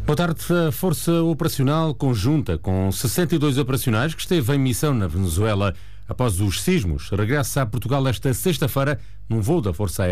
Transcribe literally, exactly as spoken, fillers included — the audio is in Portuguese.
Boa tarde. A Força Operacional Conjunta, com sessenta e dois operacionais, que esteve em missão na Venezuela após os sismos, regressa a Portugal esta sexta-feira num voo da Força Aérea.